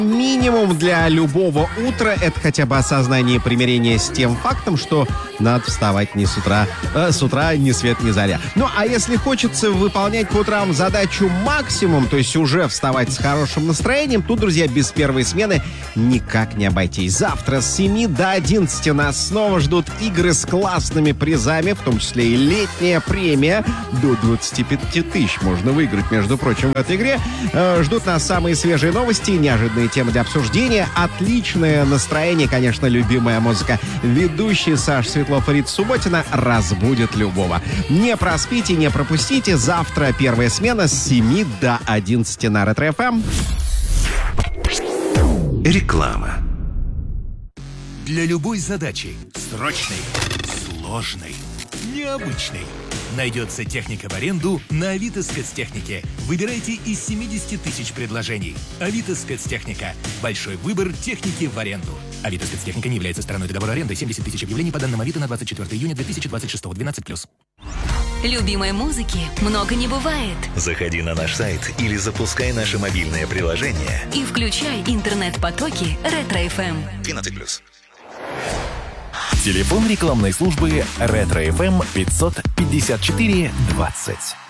Минимум для любого утра — это хотя бы осознание примирения с тем фактом, что надо вставать не с утра, ни свет ни заря. Ну, а если хочется выполнять по утрам задачу максимум, то есть уже вставать с хорошим настроением, тут, друзья, без первой смены никак не обойтись. Завтра с 7 до 11 нас снова ждут игры с классными призами, в том числе и летняя премия. До 25 тысяч можно выиграть, между прочим, в этой игре. Ждут нас самые свежие новости, неожиданные темы для обсуждения, отличное настроение, конечно, любимая музыка. Ведущий Саша Светлов и Рита Субботина разбудит любого. Не проспите, не пропустите. Завтра первая смена с 7 до 11 на Ретро-ФМ. Реклама. Для любой задачи, срочной, сложной, необычной, найдется техника в аренду на Авито Спецтехнике. Выбирайте из 70 тысяч предложений. Авито Спецтехника. Большой выбор техники в аренду. Авито Спецтехника не является стороной договора аренды. 70 тысяч объявлений по данным Авито на 24 июня 2026. 12+. Любимой музыки много не бывает. Заходи на наш сайт или запускай наше мобильное приложение. И включай интернет-потоки Ретро-ФМ. 12+. Телефон рекламной службы Ретро-ФМ 554 20.